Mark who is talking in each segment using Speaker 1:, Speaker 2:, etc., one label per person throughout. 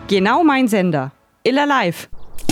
Speaker 1: Genau mein Sender. Iller Live.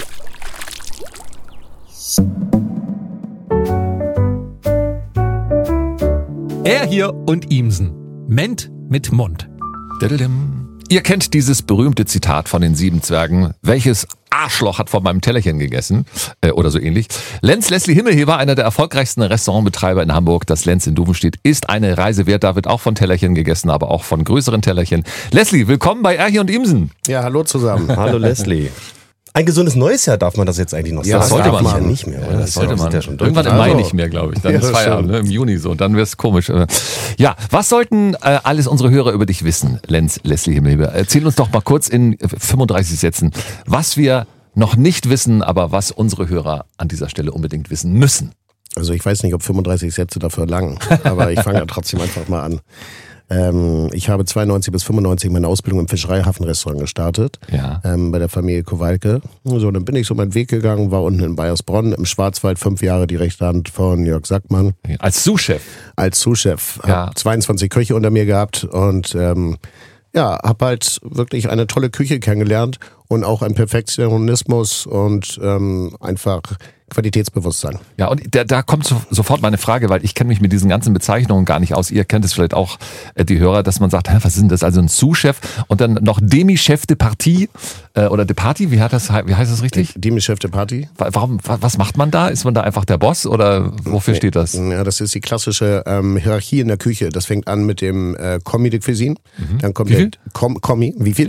Speaker 2: Er hier und Ihmsen. Ment mit Mund. Ihr kennt dieses berühmte Zitat von den 7 Zwergen. Welches Arschloch hat von meinem Tellerchen gegessen? Oder so ähnlich. Lenz Leslie Himmelheber, einer der erfolgreichsten Restaurantbetreiber in Hamburg. Das Lenz in Duvenstedt ist eine Reise wert. Da wird auch von Tellerchen gegessen, aber auch von größeren Tellerchen. Leslie, willkommen bei Er hier und Ihmsen.
Speaker 3: Ja, hallo zusammen.
Speaker 4: Hallo Leslie. Ein gesundes neues Jahr darf man das jetzt eigentlich noch sagen.
Speaker 3: Ja,
Speaker 4: das
Speaker 3: sollte man
Speaker 4: ja nicht mehr. Oder?
Speaker 2: Das sollte man.
Speaker 4: Ja schon
Speaker 2: Irgendwann im Mai nicht mehr, glaube ich. Dann
Speaker 3: Ja,
Speaker 2: ist Feierabend, ne? Im Juni so. Dann wird's komisch. Ja, was sollten alles unsere Hörer über dich wissen, Lenz Leslie Himmelheber? Erzähl uns doch mal kurz in 35 Sätzen, was wir noch nicht wissen, aber was unsere Hörer an dieser Stelle unbedingt wissen müssen.
Speaker 3: Also ich weiß nicht, ob 35 Sätze dafür lang, aber ich fange ja trotzdem einfach mal an. Ich habe 92 bis 95 meine Ausbildung im Fischereihafenrestaurant gestartet,
Speaker 2: Ja.
Speaker 3: Bei der Familie Kowalke. So, dann bin ich so meinen Weg gegangen, war unten in Bayersbronn im Schwarzwald 5 Jahre die rechte Hand von Jörg Sackmann.
Speaker 2: Als Sous-Chef.
Speaker 3: Als Sous-Chef.
Speaker 2: Ja.
Speaker 3: Hab 22 Köche unter mir gehabt und habe halt wirklich eine tolle Küche kennengelernt und auch einen Perfektionismus und einfach Qualitätsbewusstsein.
Speaker 2: Ja, und da kommt sofort meine Frage, weil ich kenne mich mit diesen ganzen Bezeichnungen gar nicht aus. Ihr kennt es vielleicht auch, die Hörer, dass man sagt, was ist denn das? Also ein Sous-Chef und dann noch Demi-Chef de Partie oder de Partie, wie heißt das richtig?
Speaker 3: Demi-Chef de Partie.
Speaker 2: Was macht man da? Ist man da einfach der Boss oder wofür steht das?
Speaker 3: Ja, das ist die klassische Hierarchie in der Küche. Das fängt an mit dem Commis de Cuisine. Dann kommt
Speaker 2: Wie viel?
Speaker 3: Commis. Wie viel?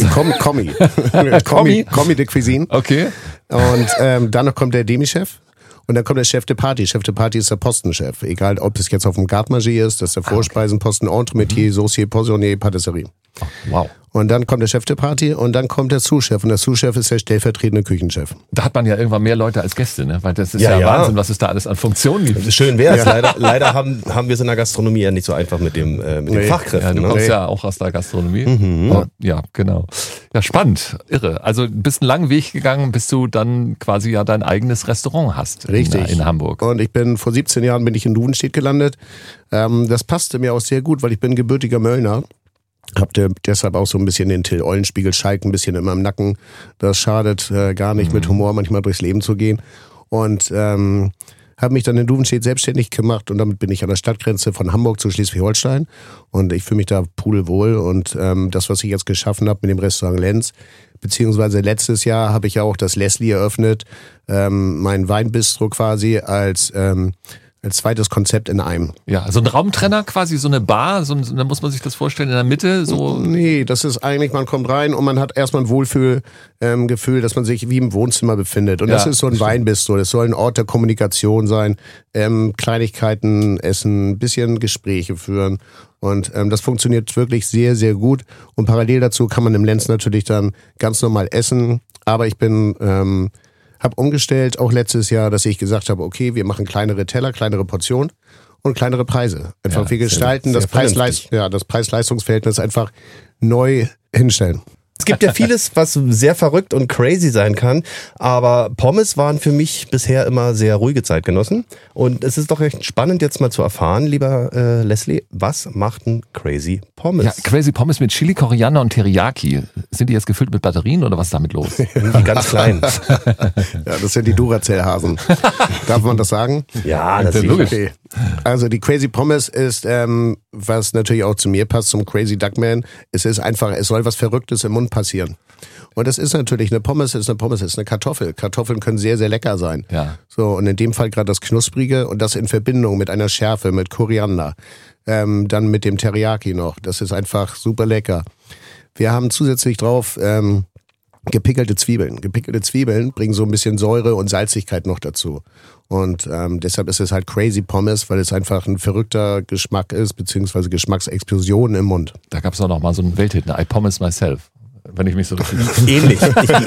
Speaker 3: Commis de Cuisine.
Speaker 2: Okay.
Speaker 3: Und dann noch kommt der Demi-Chef. Und dann kommt der Chef de Partie. Chef de Partie ist der Postenchef. Egal, ob es jetzt auf dem Garde-Manger ist, das ist der Vorspeisenposten, Entremetier, Saucier, Poissonnier, Patisserie.
Speaker 2: Oh, wow.
Speaker 3: Und dann kommt der Chef de Partie und dann kommt der Sous-Chef. Und der Sous-Chef ist der stellvertretende Küchenchef.
Speaker 2: Da hat man ja irgendwann mehr Leute als Gäste, ne? Weil das ist
Speaker 4: Ja,
Speaker 2: ja
Speaker 4: ja.
Speaker 2: Wahnsinn, was es da alles an Funktionen gibt.
Speaker 4: Schön wäre es. Leider haben wir es in der Gastronomie ja nicht so einfach mit den Fachkräften.
Speaker 2: Ja, du
Speaker 4: ne?
Speaker 2: kommst ja auch aus der Gastronomie. Aber, ja, genau. Ja, spannend. Irre. Also bist einen langen Weg gegangen, bis du dann quasi ja dein eigenes Restaurant hast.
Speaker 3: Richtig.
Speaker 2: In Hamburg.
Speaker 3: Und vor 17 Jahren bin ich in Duvenstedt gelandet. Das passte mir auch sehr gut, weil ich bin gebürtiger Möllner. Habt deshalb auch so ein bisschen den Till-Eulenspiegel-Schalk ein bisschen immer im Nacken. Das schadet gar nicht, mit Humor manchmal durchs Leben zu gehen. Und habe mich dann in Duvenstedt selbstständig gemacht und damit bin ich an der Stadtgrenze von Hamburg zu Schleswig-Holstein. Und ich fühle mich da pudelwohl. Und das, was ich jetzt geschaffen habe mit dem Restaurant Lenz, beziehungsweise letztes Jahr habe ich ja auch das Leslie eröffnet, mein Weinbistro quasi als zweites Konzept in einem.
Speaker 2: Ja, so ein Raumtrenner quasi, so eine Bar, da muss man sich das vorstellen, in der Mitte, so.
Speaker 3: Nee, das ist eigentlich, man kommt rein und man hat erstmal ein Wohlfühlgefühl, dass man sich wie im Wohnzimmer befindet. Und das ist so ein Weinbistro, das soll ein Ort der Kommunikation sein, Kleinigkeiten essen, ein bisschen Gespräche führen. Und das funktioniert wirklich sehr, sehr gut. Und parallel dazu kann man im Lenz natürlich dann ganz normal essen. Aber ich habe umgestellt, auch letztes Jahr, dass ich gesagt habe, okay, wir machen kleinere Teller, kleinere Portionen und kleinere Preise. Einfach wir gestalten das Preis-Leistungs-Verhältnis einfach neu hinstellen.
Speaker 4: Es gibt ja vieles, was sehr verrückt und crazy sein kann, aber Pommes waren für mich bisher immer sehr ruhige Zeitgenossen. Und es ist doch recht spannend jetzt mal zu erfahren, lieber Leslie, was macht ein Crazy Pommes?
Speaker 2: Ja, Crazy Pommes mit Chili, Koriander und Teriyaki. Sind die jetzt gefüllt mit Batterien oder was ist damit los?
Speaker 4: Die ganz kleinen.
Speaker 3: Ja, das sind die Duracell-Hasen. Darf man das sagen?
Speaker 4: Ja, das ist
Speaker 2: logisch.
Speaker 3: Okay. Also die Crazy Pommes ist, was natürlich auch zu mir passt, zum Crazy Duckman, es soll was Verrücktes im Mund passieren. Und das ist natürlich, eine Pommes ist eine Kartoffel. Kartoffeln können sehr, sehr lecker sein.
Speaker 2: Ja.
Speaker 3: So, und in dem Fall gerade das Knusprige und das in Verbindung mit einer Schärfe, mit Koriander, dann mit dem Teriyaki noch. Das ist einfach super lecker. Wir haben zusätzlich drauf gepickelte Zwiebeln. Gepickelte Zwiebeln bringen so ein bisschen Säure und Salzigkeit noch dazu. Und deshalb ist es halt Crazy Pommes, weil es einfach ein verrückter Geschmack ist, beziehungsweise Geschmacksexplosion im Mund.
Speaker 2: Da gab es auch noch mal so einen Welthit, ne? I Pommes Myself. Wenn ich mich so richtig...
Speaker 4: ähnlich.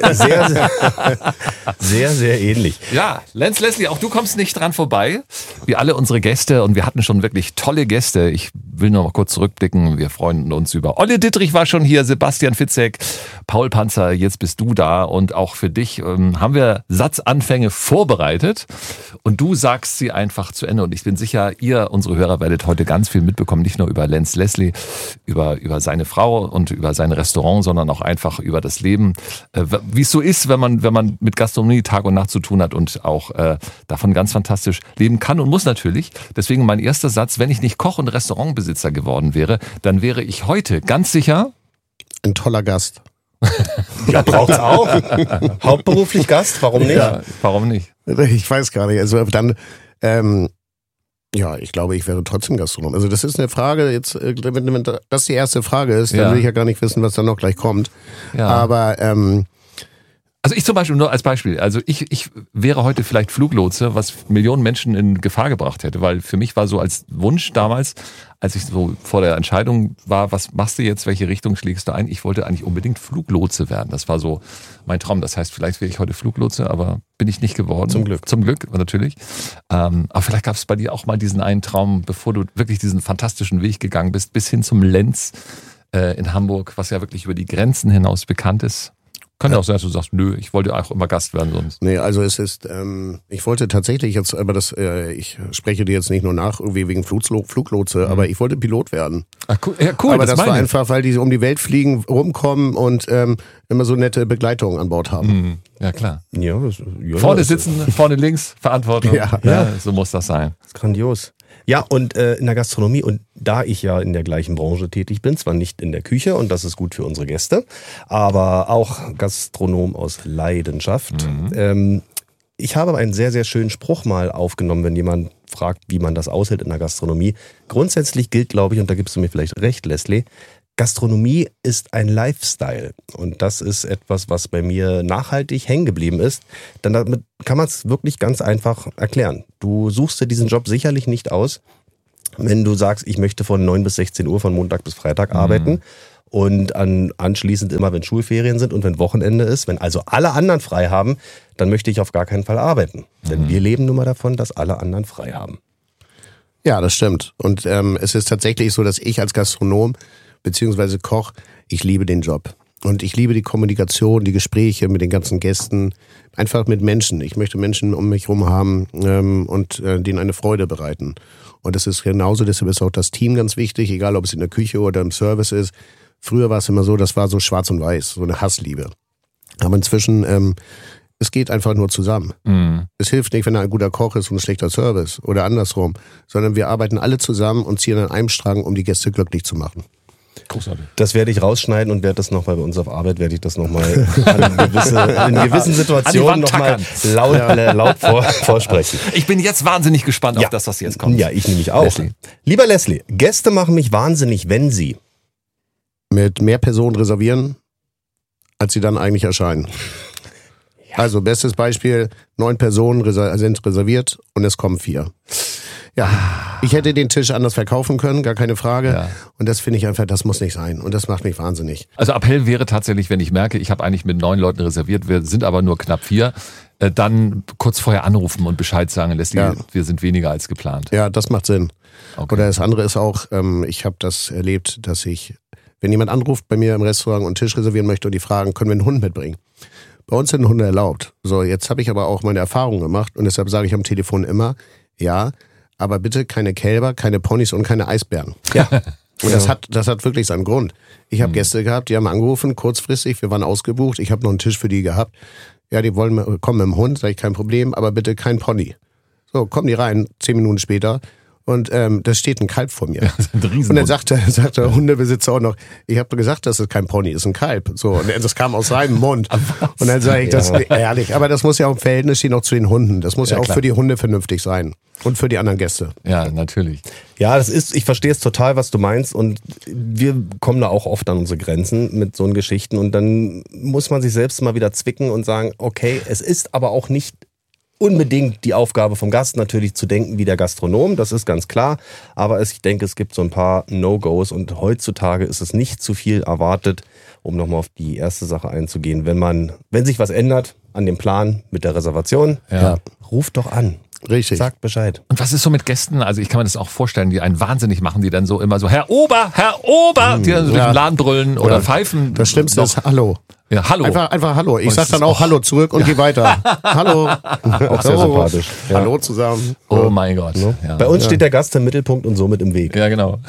Speaker 4: Sehr, sehr ähnlich.
Speaker 2: Ja, Lenz Leslie, auch du kommst nicht dran vorbei. Wie alle unsere Gäste und wir hatten schon wirklich tolle Gäste. Ich will noch mal kurz zurückblicken. Wir freuen uns über Olle Dittrich war schon hier, Sebastian Fitzek, Paul Panzer, jetzt bist du da und auch für dich haben wir Satzanfänge vorbereitet und du sagst sie einfach zu Ende und ich bin sicher, ihr, unsere Hörer, werdet heute ganz viel mitbekommen, nicht nur über Lance Leslie, über seine Frau und über sein Restaurant, sondern auch einfach über das Leben, wie es so ist, wenn man mit Gastronomie Tag und Nacht zu tun hat und auch davon ganz fantastisch leben kann und muss natürlich. Deswegen mein erster Satz, wenn ich nicht Koch und Restaurantbesitzer geworden wäre, dann wäre ich heute ganz sicher
Speaker 3: ein toller Gast.
Speaker 4: Ja, braucht's auch. Hauptberuflich Gast, warum nicht?
Speaker 2: Ja, warum nicht?
Speaker 3: Ich weiß gar nicht. Also dann, ich glaube, ich wäre trotzdem Gastronom. Also das ist eine Frage, jetzt, wenn das die erste Frage ist, dann will ich ja gar nicht wissen, was dann noch gleich kommt.
Speaker 2: Ja.
Speaker 3: Aber
Speaker 2: also ich zum Beispiel, nur als Beispiel, also ich wäre heute vielleicht Fluglotse, was Millionen Menschen in Gefahr gebracht hätte, weil für mich war so als Wunsch damals, als ich so vor der Entscheidung war, was machst du jetzt, welche Richtung schlägst du ein, ich wollte eigentlich unbedingt Fluglotse werden. Das war so mein Traum. Das heißt, vielleicht wäre ich heute Fluglotse, aber bin ich nicht geworden.
Speaker 4: Zum Glück.
Speaker 2: Zum Glück, natürlich. Aber vielleicht gab es bei dir auch mal diesen einen Traum, bevor du wirklich diesen fantastischen Weg gegangen bist, bis hin zum Lenz in Hamburg, was ja wirklich über die Grenzen hinaus bekannt ist. Kann ja auch sein, dass du sagst, nö, ich wollte auch immer Gast werden sonst.
Speaker 3: Nee, also es ist, ich wollte tatsächlich jetzt, aber ich spreche dir jetzt nicht nur nach, irgendwie wegen Fluglotse, aber ich wollte Pilot werden.
Speaker 2: Ach, cool. Ja, cool,
Speaker 3: aber das war
Speaker 2: meine ich.
Speaker 3: einfach, weil die um die Welt fliegen, rumkommen und immer so nette Begleitungen an Bord haben.
Speaker 2: Ja, klar.
Speaker 4: Ja,
Speaker 2: Vorne sitzen, vorne links, Verantwortung.
Speaker 3: Ja.
Speaker 2: So muss das sein.
Speaker 4: Das ist grandios. Ja, und in der Gastronomie, und da ich ja in der gleichen Branche tätig bin, zwar nicht in der Küche, und das ist gut für unsere Gäste, aber auch Gastronom aus Leidenschaft. Ich habe einen sehr, sehr schönen Spruch mal aufgenommen, wenn jemand fragt, wie man das aushält in der Gastronomie. Grundsätzlich gilt, glaube ich, und da gibst du mir vielleicht recht, Leslie, Gastronomie ist ein Lifestyle und das ist etwas, was bei mir nachhaltig hängen geblieben ist. Denn damit kann man es wirklich ganz einfach erklären. Du suchst dir diesen Job sicherlich nicht aus, wenn du sagst, ich möchte von 9 bis 16 Uhr von Montag bis Freitag arbeiten und anschließend immer, wenn Schulferien sind und wenn Wochenende ist, wenn also alle anderen frei haben, dann möchte ich auf gar keinen Fall arbeiten. Denn wir leben nun mal davon, dass alle anderen frei haben.
Speaker 3: Ja, das stimmt. Und es ist tatsächlich so, dass ich als Gastronom beziehungsweise Koch, ich liebe den Job. Und ich liebe die Kommunikation, die Gespräche mit den ganzen Gästen, einfach mit Menschen. Ich möchte Menschen um mich herum haben und denen eine Freude bereiten. Und das ist genauso, deshalb ist auch das Team ganz wichtig, egal ob es in der Küche oder im Service ist. Früher war es immer so, das war so schwarz und weiß, so eine Hassliebe. Aber inzwischen, es geht einfach nur zusammen. Es hilft nicht, wenn ein guter Koch ist und ein schlechter Service oder andersrum, sondern wir arbeiten alle zusammen und ziehen an einem Strang, um die Gäste glücklich zu machen.
Speaker 2: Großartig.
Speaker 4: Das werde ich rausschneiden und werde das nochmal bei uns auf Arbeit, werde ich das nochmal in gewissen Situationen nochmal laut vorsprechen.
Speaker 2: Ich bin jetzt wahnsinnig gespannt auf das, was jetzt kommt.
Speaker 4: Ja, ich nämlich auch.
Speaker 2: Leslie.
Speaker 4: Lieber Leslie, Gäste machen mich wahnsinnig, wenn sie
Speaker 3: Mit mehr Personen reservieren, als sie dann eigentlich erscheinen. Also bestes Beispiel, 9 Personen sind reserviert und es kommen 4. Ja, ich hätte den Tisch anders verkaufen können, gar keine Frage.
Speaker 2: Ja.
Speaker 3: Und das finde ich einfach, das muss nicht sein. Und das macht mich wahnsinnig.
Speaker 2: Also Appell wäre tatsächlich, wenn ich merke, ich habe eigentlich mit 9 Leuten reserviert, wir sind aber nur knapp 4, dann kurz vorher anrufen und Bescheid sagen, Leslie, wir sind weniger als geplant.
Speaker 3: Ja, das macht Sinn.
Speaker 2: Okay.
Speaker 3: Oder das andere ist auch, ich habe das erlebt, dass wenn jemand anruft bei mir im Restaurant und einen Tisch reservieren möchte und die fragen, können wir einen Hund mitbringen? Bei uns sind Hunde erlaubt. So, jetzt habe ich aber auch meine Erfahrungen gemacht und deshalb sage ich am Telefon immer, ja, aber bitte keine Kälber, keine Ponys und keine Eisbären. Ja. Und das hat wirklich seinen Grund. Ich habe Gäste gehabt, die haben angerufen, kurzfristig, wir waren ausgebucht, ich habe noch einen Tisch für die gehabt. Ja, die kommen mit dem Hund, sage ich, kein Problem, aber bitte kein Pony. So, kommen die rein, 10 Minuten später und da steht ein Kalb vor mir.
Speaker 2: Ja, das ist ein Riesenhund.
Speaker 3: Und dann sagt der Hundebesitzer auch noch, ich habe gesagt, das ist kein Pony, das ist ein Kalb. So, und das kam aus seinem Mund. Und dann sage ich, das ist ehrlich, aber das muss ja auch im Verhältnis stehen auch zu den Hunden. Das muss ja auch
Speaker 2: klar.
Speaker 3: für die Hunde vernünftig sein. Und für die anderen Gäste.
Speaker 2: Ja, natürlich.
Speaker 4: Ja, ich verstehe es total, was du meinst und wir kommen da auch oft an unsere Grenzen mit so einen Geschichten und dann muss man sich selbst mal wieder zwicken und sagen, okay, es ist aber auch nicht unbedingt die Aufgabe vom Gast natürlich zu denken wie der Gastronom, das ist ganz klar, aber ich denke, es gibt so ein paar No-Gos und heutzutage ist es nicht zu viel erwartet, um nochmal auf die erste Sache einzugehen, wenn sich was ändert an dem Plan mit der Reservation, ruft doch an.
Speaker 3: Richtig.
Speaker 4: Sagt Bescheid.
Speaker 2: Und was ist so mit Gästen? Also ich kann mir das auch vorstellen, die einen wahnsinnig machen, die dann so immer so, Herr Ober, die dann so durch den Laden brüllen oder pfeifen.
Speaker 3: Das Schlimmste ist Hallo.
Speaker 2: Ja, hallo.
Speaker 3: Einfach Hallo. Ich
Speaker 2: Und
Speaker 3: sag
Speaker 2: es
Speaker 3: dann
Speaker 2: ist
Speaker 3: auch Hallo zurück und geh weiter. Hallo.
Speaker 4: Auch sehr sympathisch. Ja.
Speaker 3: Hallo zusammen.
Speaker 2: Oh mein Gott. Ja.
Speaker 4: Bei uns steht der Gast im Mittelpunkt und somit im Weg.
Speaker 2: Ja, genau.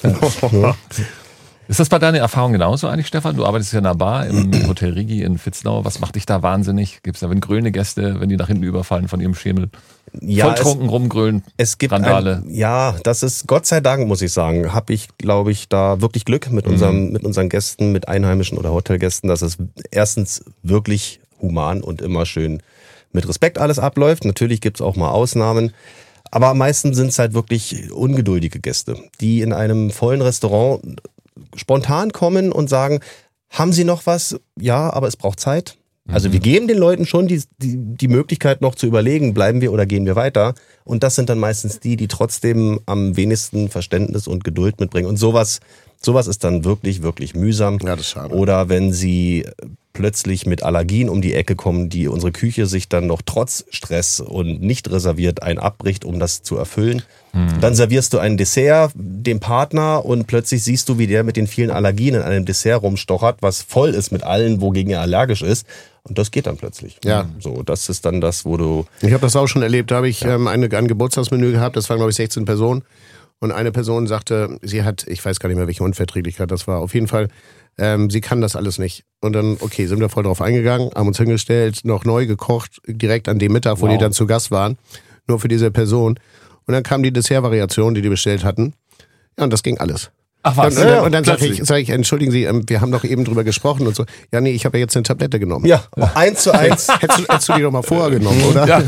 Speaker 2: Ist das bei deiner Erfahrung genauso eigentlich, Stefan? Du arbeitest ja in einer Bar im Hotel Rigi in Vitznau. Was macht dich da wahnsinnig? Gibt es da, wenn grölende Gäste, wenn die nach hinten überfallen von ihrem Schemel?
Speaker 4: Ja,
Speaker 2: Volltrunken rumgrölen,
Speaker 4: es gibt
Speaker 2: Randale.
Speaker 4: ja, das ist Gott sei Dank, muss ich sagen, habe ich, glaube ich, da wirklich Glück mit unseren Gästen, mit Einheimischen oder Hotelgästen, dass es erstens wirklich human und immer schön mit Respekt alles abläuft. Natürlich gibt's auch mal Ausnahmen. Aber am meisten sind es halt wirklich ungeduldige Gäste, die in einem vollen Restaurant spontan kommen und sagen, haben Sie noch was? Ja, aber es braucht Zeit. Also wir geben den Leuten schon die Möglichkeit noch zu überlegen, bleiben wir oder gehen wir weiter. Und das sind dann meistens die trotzdem am wenigsten Verständnis und Geduld mitbringen. Und sowas ist dann wirklich, wirklich mühsam.
Speaker 3: Ja, das ist schade.
Speaker 4: Oder wenn sie plötzlich mit Allergien um die Ecke kommen, die unsere Küche sich dann noch trotz Stress und nicht reserviert ein abbricht, um das zu erfüllen. Dann servierst du ein Dessert dem Partner und plötzlich siehst du, wie der mit den vielen Allergien in einem Dessert rumstochert, was voll ist mit allen, wogegen er allergisch ist. Und das geht dann plötzlich.
Speaker 3: Ja.
Speaker 4: So, das ist dann das, wo du...
Speaker 3: Ich habe das auch schon erlebt. Da habe ich ein Geburtstagsmenü gehabt. Das waren, glaube ich, 16 Personen. Und eine Person sagte, sie hat, ich weiß gar nicht mehr, welche Unverträglichkeit das war. Auf jeden Fall, sie kann das alles nicht. Und dann, okay, sind wir voll drauf eingegangen, haben uns hingestellt, noch neu gekocht, direkt an dem Mittag, wo die dann zu Gast waren. Nur für diese Person. Und dann kam die Dessertvariation, die bestellt hatten. Ja, und das ging alles.
Speaker 2: Ach was?
Speaker 3: Und dann sag ich, entschuldigen Sie, wir haben doch eben drüber gesprochen und so. Ja, nee, ich habe ja jetzt eine Tablette genommen.
Speaker 4: Ja, 1:1.
Speaker 3: Hättest du die doch mal vorher genommen, oder?
Speaker 2: Ja.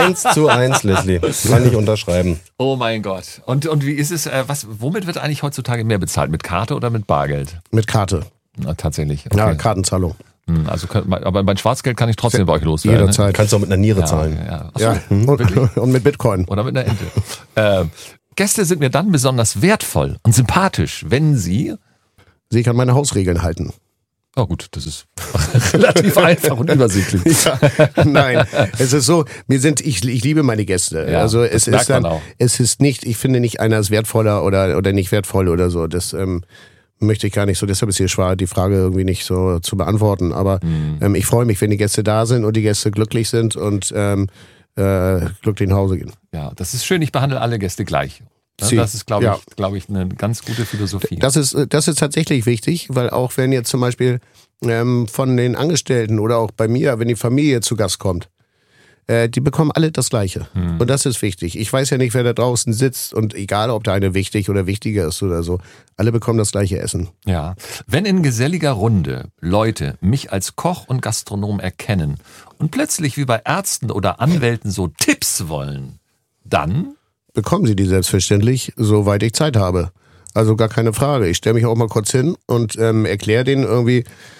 Speaker 4: 1:1, Leslie. Kann ich unterschreiben.
Speaker 2: Oh mein Gott. Und wie ist es, womit wird eigentlich heutzutage mehr bezahlt? Mit Karte oder mit Bargeld?
Speaker 3: Mit Karte.
Speaker 2: Na, tatsächlich. Okay.
Speaker 3: Ja, Kartenzahlung.
Speaker 2: Also, aber mein Schwarzgeld kann ich trotzdem bei euch loswerden.
Speaker 3: Jederzeit.
Speaker 4: Kannst du auch mit einer Niere zahlen.
Speaker 2: Ja. Achso,
Speaker 3: Ja, und mit Bitcoin.
Speaker 2: oder mit einer Ente. Gäste sind mir dann besonders wertvoll und sympathisch, wenn sie...
Speaker 3: Sie an meine Hausregeln halten.
Speaker 2: Oh gut, das ist relativ einfach und übersichtlich.
Speaker 3: Ja, nein, es ist so, ich liebe meine Gäste.
Speaker 2: Ja,
Speaker 3: also
Speaker 2: das
Speaker 3: es
Speaker 2: merkt
Speaker 3: ist dann,
Speaker 2: man auch.
Speaker 3: es ist nicht, ich finde nicht, einer ist wertvoller oder nicht wertvoll oder so. Das möchte ich gar nicht so, deshalb ist hier schwer, die Frage irgendwie nicht so zu beantworten. Aber ich freue mich, wenn die Gäste da sind und die Gäste glücklich sind und glücklich nach Hause gehen.
Speaker 2: Ja, das ist schön, ich behandle alle Gäste gleich. Ja,
Speaker 3: Sie.
Speaker 2: das ist, glaube
Speaker 3: Ja.
Speaker 2: ich, eine ganz gute Philosophie.
Speaker 3: Das ist tatsächlich wichtig, weil auch wenn jetzt zum Beispiel von den Angestellten oder auch bei mir, wenn die Familie zu Gast kommt, die bekommen alle das Gleiche. Und das ist wichtig. Ich weiß ja nicht, wer da draußen sitzt und egal, ob der eine wichtig oder wichtiger ist oder so, alle bekommen das gleiche Essen.
Speaker 2: Ja. Wenn in geselliger Runde Leute mich als Koch und Gastronom erkennen und plötzlich wie bei Ärzten oder Anwälten so Tipps wollen, dann...
Speaker 3: Bekommen sie die selbstverständlich, soweit ich Zeit habe. Also gar keine Frage. Ich stelle mich auch mal kurz hin und erkläre denen irgendwie,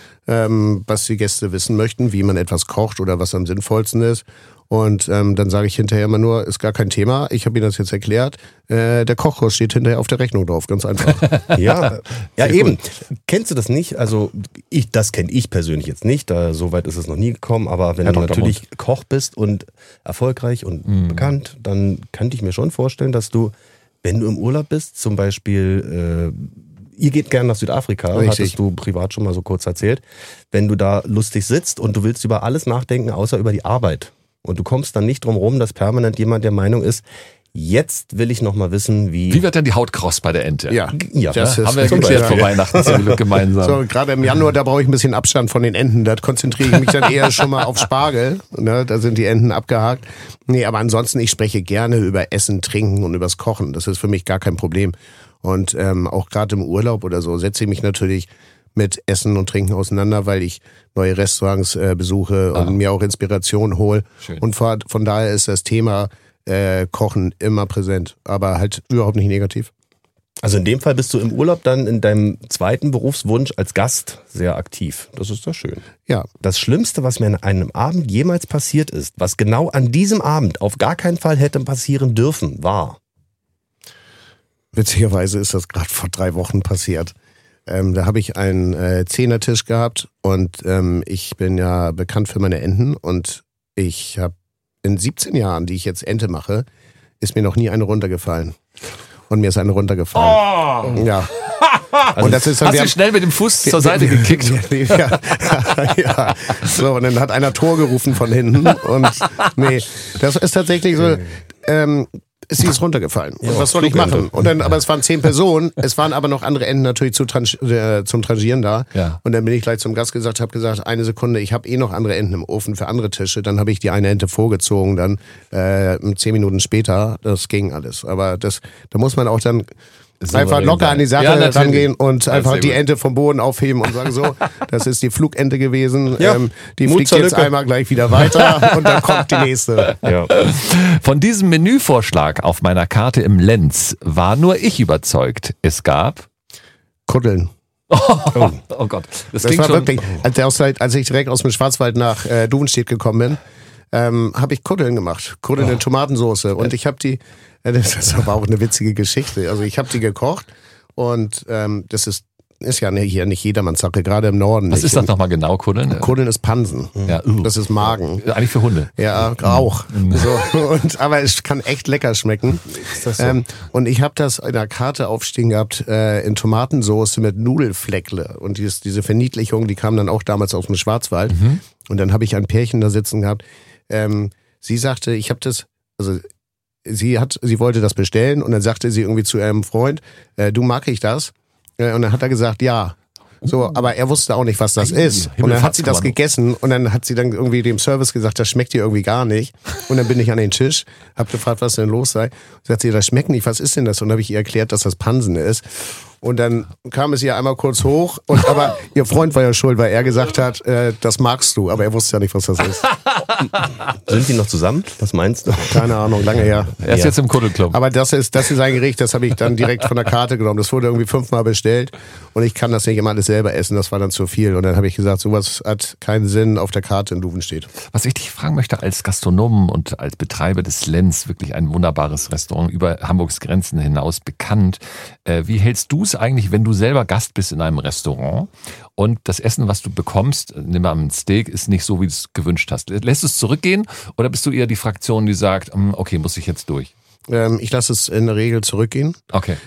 Speaker 3: was die Gäste wissen möchten, wie man etwas kocht oder was am sinnvollsten ist. Und dann sage ich hinterher immer nur, ist gar kein Thema, ich habe Ihnen das jetzt erklärt. Der Kochkurs steht hinterher auf der Rechnung drauf, ganz einfach.
Speaker 4: Ja, eben. Kennst du das nicht? Also das kenne ich persönlich jetzt nicht, so weit ist es noch nie gekommen, aber wenn du natürlich Koch bist und erfolgreich und bekannt, dann könnte ich mir schon vorstellen, dass du, wenn du im Urlaub bist, zum Beispiel, ihr geht gerne nach Südafrika,
Speaker 3: Richtig.
Speaker 4: hattest du privat schon mal so kurz erzählt, wenn du da lustig sitzt und du willst über alles nachdenken, außer über die Arbeit. Und du kommst dann nicht drum rum, dass permanent jemand der Meinung ist, jetzt will ich noch mal wissen,
Speaker 2: Wie wird denn die Haut kross bei der Ente?
Speaker 3: Ja,
Speaker 4: das
Speaker 3: ist
Speaker 2: Haben wir
Speaker 4: zum
Speaker 2: geklärt
Speaker 4: Beispiel.
Speaker 2: vor Weihnachten zum Glück gemeinsam.
Speaker 3: So, gerade im Januar, da brauche ich ein bisschen Abstand von den Enten. Da konzentriere ich mich dann eher schon mal auf Spargel. Ne? Da sind die Enten abgehakt. Nee, aber ansonsten, ich spreche gerne über Essen, Trinken und übers Kochen. Das ist für mich gar kein Problem. Und auch gerade im Urlaub oder so setze ich mich natürlich mit Essen und Trinken auseinander, weil ich neue Restaurants besuche und mir auch Inspiration hole.
Speaker 2: Schön.
Speaker 3: Und von daher ist das Thema Kochen immer präsent, aber halt überhaupt nicht negativ.
Speaker 4: Also in dem Fall bist du im Urlaub dann in deinem zweiten Berufswunsch als Gast sehr aktiv. Das ist doch schön.
Speaker 3: Ja,
Speaker 4: Das Schlimmste, was mir an einem Abend jemals passiert ist, was genau an diesem Abend auf gar keinen Fall hätte passieren dürfen, war...
Speaker 3: witzigerweise ist das gerade vor 3 Wochen passiert. Da habe ich einen Zehnertisch gehabt und ich bin ja bekannt für meine Enten und ich habe in 17 Jahren, die ich jetzt Ente mache, ist mir noch nie eine runtergefallen. Und mir ist eine runtergefallen. Ja. Und das ist dann,
Speaker 2: Hast du schnell mit dem Fuß zur Seite gekickt?
Speaker 3: Ja. So, und dann hat einer Tor gerufen von hinten. Und nee, das ist tatsächlich so. Sie ist runtergefallen. Und was soll ich machen? Und dann, aber es waren 10 Personen, es waren aber noch andere Enten natürlich zum Trangieren da.
Speaker 2: Ja.
Speaker 3: Und dann bin ich gleich zum Gast habe gesagt, eine Sekunde, ich habe noch andere Enten im Ofen für andere Tische. Dann habe ich die eine Ente vorgezogen, dann 10 Minuten später, das ging alles. Aber da muss man auch dann einfach locker an die Sache rangehen und einfach die Ente vom Boden aufheben und sagen so, das ist die Flugente gewesen, die fliegt jetzt einmal gleich wieder weiter und dann kommt die nächste.
Speaker 4: Ja.
Speaker 2: Von diesem Menüvorschlag auf meiner Karte im Lenz war nur ich überzeugt. Es gab
Speaker 3: Kuddeln.
Speaker 2: Oh Gott, das klingt
Speaker 3: war
Speaker 2: schon...
Speaker 3: wirklich, als ich direkt aus dem Schwarzwald nach Duvenstedt gekommen bin, habe ich Kuddeln gemacht. Kuddeln in Tomatensauce. Und ich habe die, das ist aber auch eine witzige Geschichte. Also ich habe die gekocht und das ist ja hier nicht jedermanns Sache, gerade im Norden.
Speaker 2: Was ist das nochmal genau, Kuddeln?
Speaker 3: Kuddeln ist Pansen.
Speaker 2: Ja,
Speaker 3: das ist Magen.
Speaker 2: Eigentlich für Hunde.
Speaker 3: Ja, auch. So, aber es kann echt lecker schmecken.
Speaker 4: Ist das so?
Speaker 3: Und ich habe das in der Karte aufstehen gehabt in Tomatensauce mit Nudelfleckle. Und diese Verniedlichung, die kam dann auch damals aus dem Schwarzwald. Und dann habe ich ein Pärchen da sitzen gehabt. Sie sagte, ich habe das, also sie wollte das bestellen und dann sagte sie irgendwie zu ihrem Freund, du, mag ich das? Und dann hat er gesagt, ja. So, aber er wusste auch nicht, was das ist. Und dann hat sie das gegessen und dann hat sie dann irgendwie dem Service gesagt, das schmeckt ihr irgendwie gar nicht. Und dann bin ich an den Tisch, hab gefragt, was denn los sei. Sagt sie, das schmeckt nicht, was ist denn das? Und dann habe ich ihr erklärt, dass das Pansen ist. Und dann kam es ihr einmal kurz hoch, aber ihr Freund war ja schuld, weil er gesagt hat, das magst du, aber er wusste ja nicht, was das ist.
Speaker 4: Sind die noch zusammen? Was meinst du?
Speaker 3: Keine Ahnung, lange her.
Speaker 2: Er ist jetzt im Kuddelclub.
Speaker 3: Aber das ist ein Gericht, das habe ich dann direkt von der Karte genommen. Das wurde irgendwie 5-mal bestellt und ich kann das nicht immer alles selber essen, das war dann zu viel. Und dann habe ich gesagt, sowas hat keinen Sinn auf der Karte in Duvenstedt.
Speaker 2: Was ich dich fragen möchte, als Gastronom und als Betreiber des Lenz, wirklich ein wunderbares Restaurant über Hamburgs Grenzen hinaus bekannt. Wie hältst du es eigentlich, wenn du selber Gast bist in einem Restaurant und das Essen, was du bekommst, nimm mal ein Steak, ist nicht so, wie du es gewünscht hast? Lässt du es zurückgehen oder bist du eher die Fraktion, die sagt, okay, muss ich jetzt durch?
Speaker 3: Ich lasse es in der Regel zurückgehen.
Speaker 2: Okay.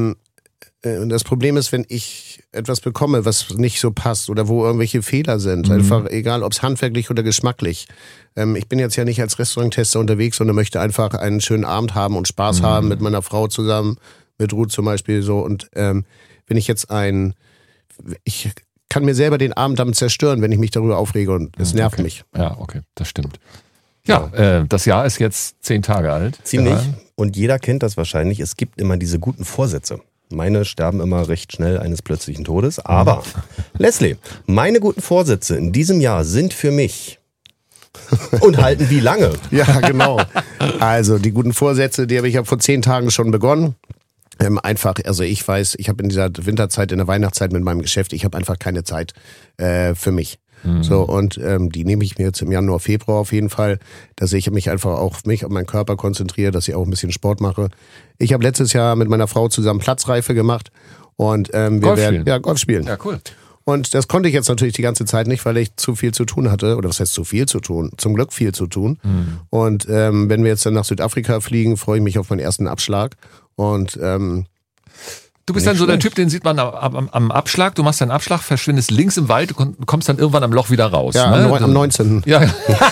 Speaker 3: Das Problem ist, wenn ich etwas bekomme, was nicht so passt oder wo irgendwelche Fehler sind, einfach egal, ob es handwerklich oder geschmacklich. Ich bin jetzt ja nicht als Restauranttester unterwegs, sondern möchte einfach einen schönen Abend haben und Spaß haben mit meiner Frau zusammen, mit Ruth zum Beispiel so. Und wenn ich jetzt ich kann mir selber den Abend damit zerstören, wenn ich mich darüber aufrege und es nervt mich.
Speaker 2: Ja, okay, das stimmt. Ja, das Jahr ist jetzt 10 Tage alt.
Speaker 4: Ziemlich.
Speaker 2: Ja.
Speaker 4: Und jeder kennt das wahrscheinlich. Es gibt immer diese guten Vorsätze. Meine sterben immer recht schnell eines plötzlichen Todes. Aber, Leslie, meine guten Vorsätze in diesem Jahr sind für mich und halten wie lange?
Speaker 3: Ja, genau. Also die guten Vorsätze, die habe ich ja vor 10 Tagen schon begonnen. Also ich weiß, ich habe in dieser Winterzeit, in der Weihnachtszeit mit meinem Geschäft, ich habe einfach keine Zeit für mich. So, und die nehme ich mir jetzt im Januar, Februar auf jeden Fall, dass ich mich einfach auch auf meinen Körper konzentriere, dass ich auch ein bisschen Sport mache. Ich habe letztes Jahr mit meiner Frau zusammen Platzreife gemacht und Golf spielen.
Speaker 2: Ja, cool.
Speaker 3: Und das konnte ich jetzt natürlich die ganze Zeit nicht, weil ich zu viel zu tun hatte. Oder was heißt zu viel zu tun? Zum Glück viel zu tun. Und wenn wir jetzt dann nach Südafrika fliegen, freue ich mich auf meinen ersten Abschlag. Und
Speaker 2: du bist dann so der Typ, den sieht man am Abschlag. Du machst deinen Abschlag, verschwindest links im Wald und kommst dann irgendwann am Loch wieder raus.
Speaker 3: Ja,
Speaker 2: ne?
Speaker 3: am 19.
Speaker 2: Ja.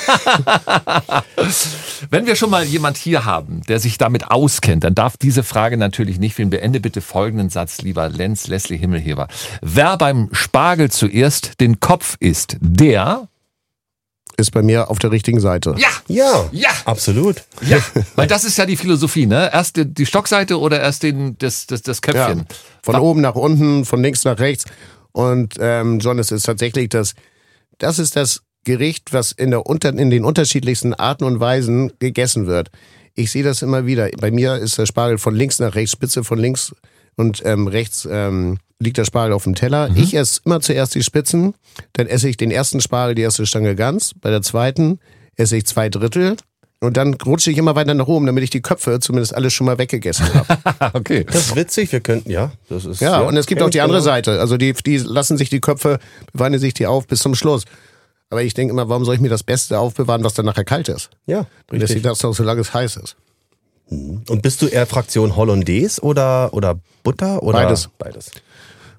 Speaker 2: Wenn wir schon mal jemand hier haben, der sich damit auskennt, dann darf diese Frage natürlich nicht fehlen. Beende bitte folgenden Satz, lieber Lenz, Leslie Himmelheber. Wer beim Spargel zuerst den Kopf isst, der
Speaker 3: ist bei mir auf der richtigen Seite.
Speaker 4: Ja,
Speaker 2: Ja.
Speaker 4: Absolut.
Speaker 2: Ja, weil das ist ja die Philosophie, ne? Erst die Stockseite oder erst das Köpfchen.
Speaker 3: Ja. Von oben nach unten, von links nach rechts. Und John, es ist tatsächlich das ist das Gericht, was in den unterschiedlichsten Arten und Weisen gegessen wird. Ich sehe das immer wieder. Bei mir ist der Spargel von links nach rechts, Spitze von links und rechts liegt der Spargel auf dem Teller. Ich esse immer zuerst die Spitzen, dann esse ich den ersten Spargel, die erste Stange ganz. Bei der zweiten esse ich 2/3 und dann rutsche ich immer weiter nach oben, damit ich die Köpfe zumindest alles schon mal weggegessen habe.
Speaker 2: Okay.
Speaker 4: Das ist witzig, wir könnten, das ist.
Speaker 3: Ja, und es gibt auch die andere
Speaker 4: genau.
Speaker 3: Seite. Also die lassen sich die Köpfe, bewahren sich die auf bis zum Schluss. Aber ich denke immer, warum soll ich mir das Beste aufbewahren, was dann nachher kalt ist?
Speaker 4: Ja,
Speaker 3: Und dass ich
Speaker 4: richtig.
Speaker 3: das auch solange es heiß ist.
Speaker 4: Und bist du eher Fraktion Hollandaise oder Butter? Oder?
Speaker 3: Beides.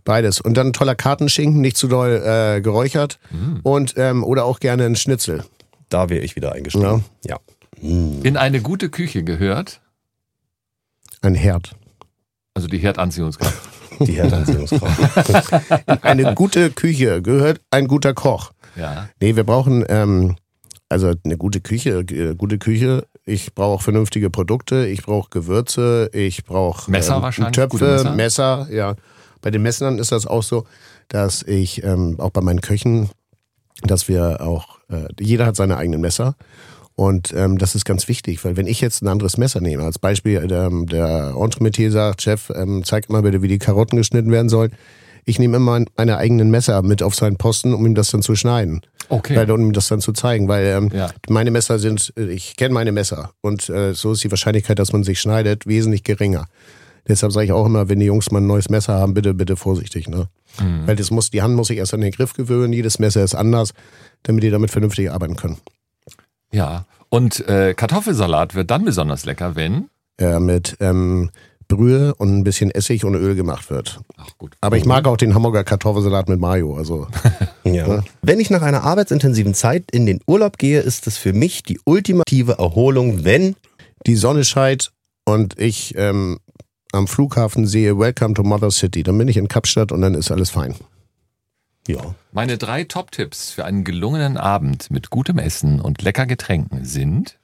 Speaker 3: Beides. Und dann ein toller Kartenschinken, nicht zu doll geräuchert. Und oder auch gerne ein Schnitzel.
Speaker 4: Da wäre ich wieder eingestiegen. Ja.
Speaker 2: In eine gute Küche gehört,
Speaker 3: Ein Herd.
Speaker 2: also die Herdanziehungskraft.
Speaker 4: Die Herdanziehungskraft.
Speaker 3: In eine gute Küche gehört ein guter Koch.
Speaker 2: Ja.
Speaker 3: Nee, wir brauchen also eine gute Küche. Ich brauche vernünftige Produkte, ich brauche Gewürze, ich brauche
Speaker 2: Messer wahrscheinlich, gute
Speaker 3: Töpfe,
Speaker 2: Messer.
Speaker 3: ja. Bei den Messern ist das auch so, dass ich auch bei meinen Köchen, dass wir auch, jeder hat seine eigenen Messer. Und das ist ganz wichtig, weil wenn ich jetzt ein anderes Messer nehme, als Beispiel der Entremetier sagt, Chef, zeig mal bitte, wie die Karotten geschnitten werden sollen. Ich nehme immer meine eigenen Messer mit auf seinen Posten, um ihm das dann zu schneiden.
Speaker 2: Okay.
Speaker 3: Weil, um ihm das dann zu zeigen, weil
Speaker 2: Ja.
Speaker 3: meine Messer ich kenne meine Messer und so ist die Wahrscheinlichkeit, dass man sich schneidet, wesentlich geringer. Deshalb sage ich auch immer, wenn die Jungs mal ein neues Messer haben, bitte vorsichtig, ne? Weil die Hand muss sich erst an den Griff gewöhnen, jedes Messer ist anders, damit die damit vernünftig arbeiten können.
Speaker 2: Ja. Und Kartoffelsalat wird dann besonders lecker, wenn?
Speaker 3: Mit Brühe und ein bisschen Essig und Öl gemacht wird.
Speaker 2: Ach gut.
Speaker 3: Aber ich mag auch den Hamburger Kartoffelsalat mit Mayo. Also
Speaker 4: Ja. Wenn ich nach einer arbeitsintensiven Zeit in den Urlaub gehe, ist es für mich die ultimative Erholung, wenn
Speaker 3: die Sonne scheint und ich am Flughafen sehe Welcome to Mother City. Dann bin ich in Kapstadt und dann ist alles fein.
Speaker 4: ja.
Speaker 2: Meine 3 Top-Tipps für einen gelungenen Abend mit gutem Essen und lecker Getränken sind?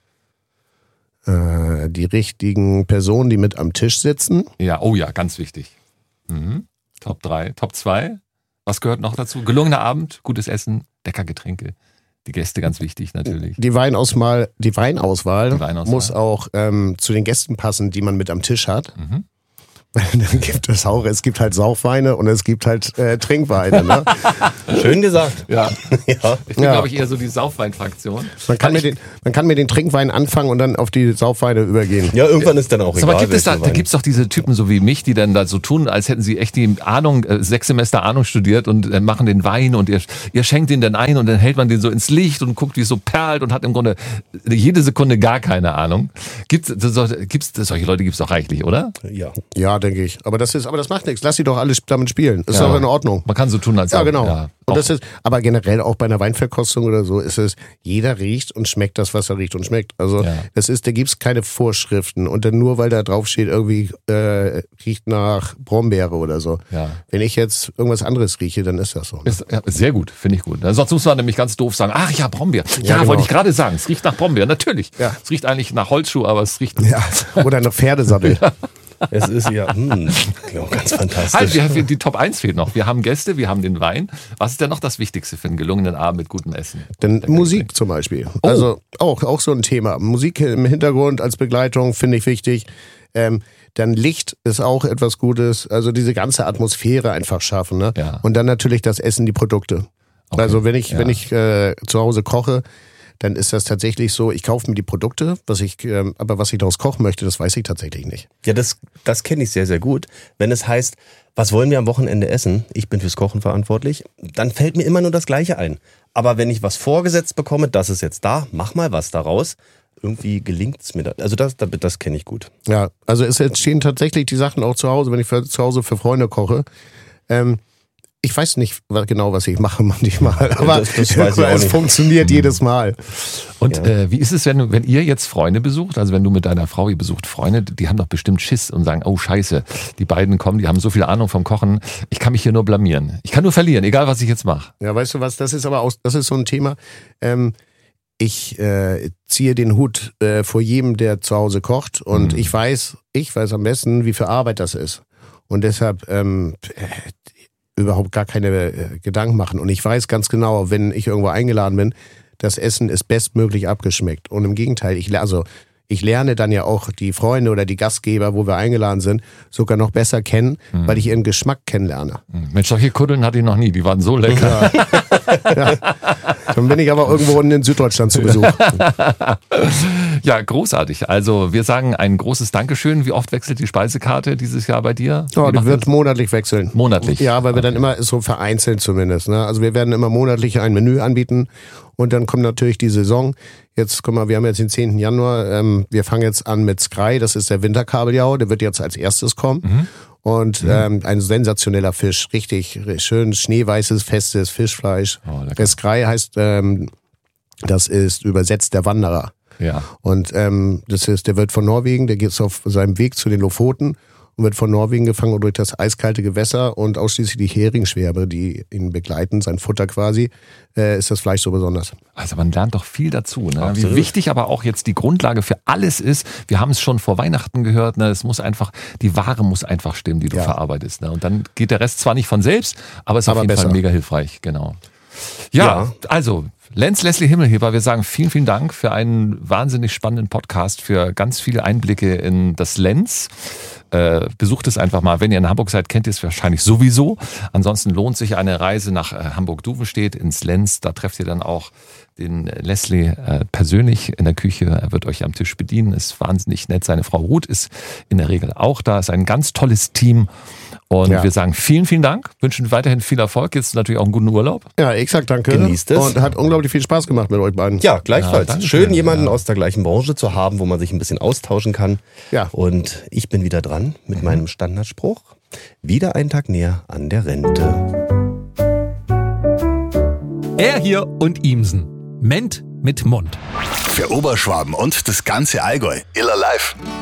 Speaker 3: Die richtigen Personen, die mit am Tisch sitzen.
Speaker 2: Ja, oh ja, ganz wichtig. Top 3. Top 2? Was gehört noch dazu? Gelungener Abend, gutes Essen, lecker Getränke. Die Gäste ganz wichtig natürlich.
Speaker 3: Die Weinauswahl
Speaker 2: Die Weinauswahl.
Speaker 3: muss auch zu den Gästen passen, die man mit am Tisch hat. Dann gibt es auch, es gibt halt Saufweine und es gibt halt Trinkweine. Ne?
Speaker 4: Schön gesagt.
Speaker 2: Ja.
Speaker 4: Ja.
Speaker 2: Ich bin,
Speaker 3: Ja.
Speaker 2: glaube ich, eher so die Saufwein-Fraktion.
Speaker 3: Man kann mit den Trinkweinen anfangen und dann auf die Saufweine übergehen.
Speaker 4: Ja, irgendwann ist dann auch
Speaker 2: Sag
Speaker 4: egal.
Speaker 2: mal, gibt es da
Speaker 4: welcher Wein.
Speaker 2: gibt's doch diese Typen so wie mich, die dann da so tun, als hätten sie echt die Ahnung, 6 Semester Ahnung studiert und machen den Wein und ihr schenkt den dann ein und dann hält man den so ins Licht und guckt, wie es so perlt und hat im Grunde jede Sekunde gar keine Ahnung. Solche Leute gibt's doch reichlich, oder?
Speaker 4: Ja.
Speaker 3: Ja, denke ich. Aber das macht nichts. Lass sie doch alle damit spielen. Ist
Speaker 2: Ja.
Speaker 3: auch in Ordnung.
Speaker 2: Man kann so tun, als
Speaker 3: Ja,
Speaker 2: ob-
Speaker 3: genau.
Speaker 2: Ja,
Speaker 3: Und
Speaker 2: auch-
Speaker 3: das ist, aber generell auch bei einer Weinverkostung oder so ist es, jeder riecht und schmeckt das, was er riecht und schmeckt. Also
Speaker 2: Ja.
Speaker 3: da gibt's keine Vorschriften. Und dann nur, weil da drauf steht, irgendwie riecht nach Brombeere oder so.
Speaker 2: Ja.
Speaker 3: Wenn ich jetzt irgendwas anderes rieche, dann ist das so. Ne?
Speaker 2: Ist, ja, sehr gut, finde ich gut. Sonst muss man nämlich ganz doof sagen, ach ja, Brombeer. Ja,
Speaker 3: genau.
Speaker 2: wollte ich gerade sagen, es riecht nach Brombeer, natürlich.
Speaker 3: Ja.
Speaker 2: Es riecht eigentlich nach Holzschuh, aber es riecht...
Speaker 3: Ja. Oder nach Pferdesattel.
Speaker 4: Es ist ja ganz fantastisch.
Speaker 2: Halt, die Top 1 fehlt noch. Wir haben Gäste, wir haben den Wein. Was ist denn noch das Wichtigste für einen gelungenen Abend mit gutem Essen?
Speaker 3: Denn Musik zum Beispiel. Also auch so ein Thema. Musik im Hintergrund als Begleitung finde ich wichtig. Dann Licht ist auch etwas Gutes. Also diese ganze Atmosphäre einfach schaffen. Ne?
Speaker 2: Ja.
Speaker 3: Und dann natürlich das Essen, die Produkte.
Speaker 2: Okay.
Speaker 3: Also wenn ich zu Hause koche, dann ist das tatsächlich so, ich kaufe mir die Produkte, aber was ich daraus kochen möchte, das weiß ich tatsächlich nicht.
Speaker 4: Ja, das kenne ich sehr, sehr gut. Wenn es heißt, was wollen wir am Wochenende essen? Ich bin fürs Kochen verantwortlich. Dann fällt mir immer nur das Gleiche ein. Aber wenn ich was vorgesetzt bekomme, das ist jetzt da, mach mal was daraus. Irgendwie gelingt es mir. Also das kenne ich gut.
Speaker 3: Ja, also es entstehen tatsächlich die Sachen auch zu Hause, wenn ich zu Hause für Freunde koche. Ich weiß nicht genau, was ich mache manchmal, aber
Speaker 4: das weiß ich auch
Speaker 3: es
Speaker 4: nicht.
Speaker 3: funktioniert jedes Mal.
Speaker 2: Und wie ist es, wenn ihr jetzt Freunde besucht, also wenn du mit deiner Frau, ihr besucht Freunde, die haben doch bestimmt Schiss und sagen, oh scheiße, die beiden kommen, die haben so viel Ahnung vom Kochen, ich kann mich hier nur blamieren. Ich kann nur verlieren, egal was ich jetzt mache.
Speaker 3: Ja, weißt du was, das ist so ein Thema. Ich ziehe den Hut vor jedem, der zu Hause kocht und ich weiß am besten, wie viel Arbeit das ist. Und deshalb überhaupt gar keine Gedanken machen. Und ich weiß ganz genau, wenn ich irgendwo eingeladen bin, das Essen ist bestmöglich abgeschmeckt. Und im Gegenteil, ich lerne dann ja auch die Freunde oder die Gastgeber, wo wir eingeladen sind, sogar noch besser kennen, weil ich ihren Geschmack kennenlerne.
Speaker 2: Mensch, solche Kuddeln hatte ich noch nie, die waren so lecker.
Speaker 3: Dann bin ich aber irgendwo in Süddeutschland zu Besuch.
Speaker 2: Ja, großartig. Also wir sagen ein großes Dankeschön. Wie oft wechselt die Speisekarte dieses Jahr bei dir?
Speaker 3: Ja,
Speaker 2: Wie
Speaker 3: die
Speaker 2: macht
Speaker 3: wird
Speaker 2: das?
Speaker 3: monatlich wechseln.
Speaker 2: Monatlich?
Speaker 3: Ja, weil wir dann immer so vereinzelt zumindest. Ne? Also wir werden immer monatlich ein Menü anbieten und dann kommt natürlich die Saison. Jetzt, guck mal, wir haben jetzt den 10. Januar. Wir fangen jetzt an mit Skrei, das ist der Winterkabeljau, der wird jetzt als erstes kommen. und ein sensationeller Fisch. Richtig schön schneeweißes, festes Fischfleisch.
Speaker 2: Oh, lecker.
Speaker 3: Eskrei heißt, das ist übersetzt der Wanderer.
Speaker 2: Ja.
Speaker 3: Und der wird von Norwegen, der geht auf seinem Weg zu den Lofoten und wird von Norwegen gefangen und durch das eiskalte Gewässer und ausschließlich die Heringsschwärme, die ihn begleiten, sein Futter quasi, ist das Fleisch so besonders.
Speaker 2: Also man lernt doch viel dazu. Ne?
Speaker 3: Absolut.
Speaker 2: Wie wichtig aber auch jetzt die Grundlage für alles ist. Wir haben es schon vor Weihnachten gehört. Ne? Es muss einfach, die Ware muss einfach stimmen, die du verarbeitest. Ne? Und dann geht der Rest zwar nicht von selbst, aber ist auf jeden Fall mega hilfreich. Genau. Ja, also Lenz Leslie Himmelheber, wir sagen vielen, vielen Dank für einen wahnsinnig spannenden Podcast, für ganz viele Einblicke in das Lenz. Besucht es einfach mal. Wenn ihr in Hamburg seid, kennt ihr es wahrscheinlich sowieso. Ansonsten lohnt sich eine Reise nach Hamburg-Duvenstedt ins Lenz. Da trefft ihr dann auch den Leslie persönlich in der Küche. Er wird euch am Tisch bedienen, ist wahnsinnig nett. Seine Frau Ruth ist in der Regel auch da. Ist ein ganz tolles Team. Und wir sagen vielen, vielen Dank, wünschen weiterhin viel Erfolg, jetzt natürlich auch einen guten Urlaub.
Speaker 3: Ja, ich sag danke.
Speaker 4: Genießt es.
Speaker 3: Und hat unglaublich viel Spaß gemacht mit euch beiden.
Speaker 4: Ja, gleichfalls.
Speaker 2: Ja,
Speaker 4: schön, jemanden aus der gleichen Branche zu haben, wo man sich ein bisschen austauschen kann.
Speaker 3: Ja.
Speaker 4: Und ich bin wieder dran mit meinem Standardspruch. Wieder einen Tag näher an der Rente.
Speaker 2: Er hier und Imsen. Ment mit Mund.
Speaker 5: Für Oberschwaben und das ganze Allgäu. Iller Live.